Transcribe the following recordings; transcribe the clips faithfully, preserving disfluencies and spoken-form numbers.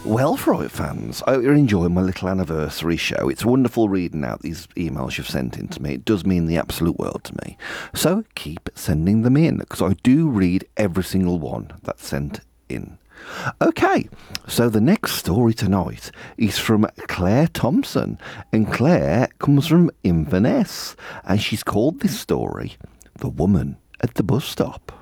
Well, Fright fans, I hope you're enjoying my little anniversary show. It's wonderful reading out these emails you've sent in to me. It does mean the absolute world to me. So keep sending them in, because I do read every single one that's sent in. Okay, so the next story tonight is from Claire Thompson, and Claire comes from Inverness, and she's called this story The Woman at the Bus Stop.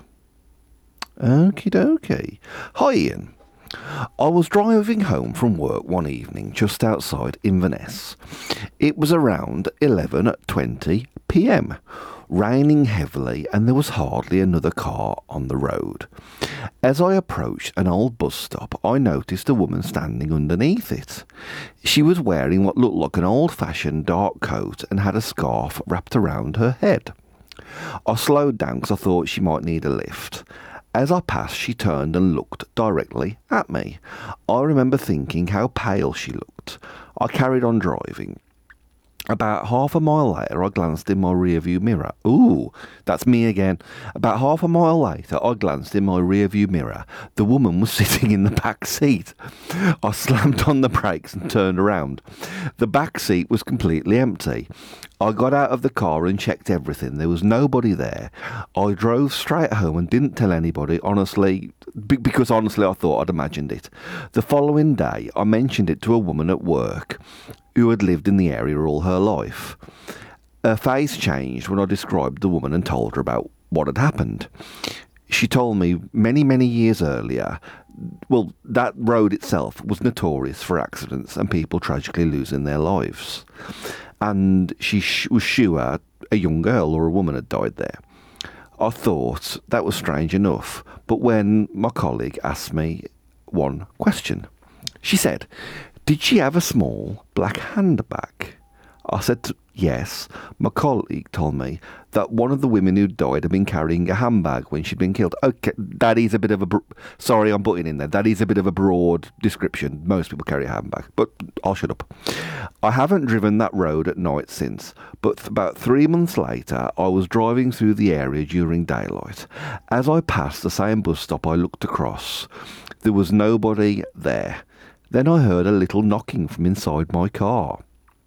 Okie dokie. Hi Ian. I was driving home from work one evening just outside Inverness. It was around eleven twenty p m, raining heavily, and there was hardly another car on the road. As I approached an old bus stop, I noticed a woman standing underneath it. She was wearing what looked like an old-fashioned dark coat and had a scarf wrapped around her head. I slowed down because I thought she might need a lift. As I passed, she turned and looked directly at me. I remember thinking how pale she looked. I carried on driving. About half a mile later, I glanced in my rearview mirror. Ooh, that's me again. About half a mile later, I glanced in my rearview mirror. The woman was sitting in the back seat. I slammed on the brakes and turned around. The back seat was completely empty. I got out of the car and checked everything. There was nobody there. I drove straight home and didn't tell anybody, honestly, because honestly I thought I'd imagined it. The following day, I mentioned it to a woman at work who had lived in the area all her life. Her face changed when I described the woman and told her about what had happened. She told me many, many years earlier, well, that road itself was notorious for accidents and people tragically losing their lives. And she sh- was sure a young girl or a woman had died there. I thought that was strange enough, but when my colleague asked me one question, she said, "Did she have a small black handbag?" I said yes. My colleague told me that one of the women who died had been carrying a handbag when she'd been killed. Okay, that is a bit of a... Bro- Sorry, I'm putting in there. That is a bit of a broad description. Most people carry a handbag, but I'll shut up. I haven't driven that road at night since, but th- about three months later, I was driving through the area during daylight. As I passed the same bus stop, I looked across. There was nobody there. Then I heard a little knocking from inside my car.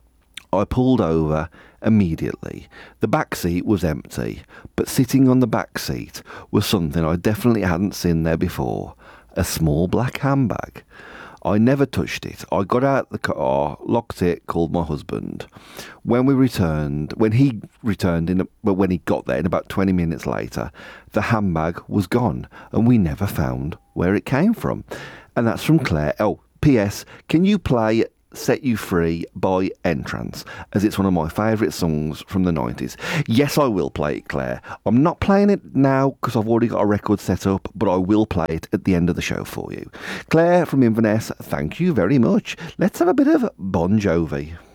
I pulled over immediately. The back seat was empty, but sitting on the back seat was something I definitely hadn't seen there before, a small black handbag. I never touched it. I got out the car, locked it, called my husband. When we returned, when he returned, in, well, when he got there, in about twenty minutes later, the handbag was gone, and we never found where it came from. And that's from Claire. Oh, P S, can you play Set You Free by Entrance, as it's one of my favourite songs from the nineties? Yes, I will play it, Claire. I'm not playing it now because I've already got a record set up, but I will play it at the end of the show for you. Claire from Inverness, thank you very much. Let's have a bit of Bon Jovi.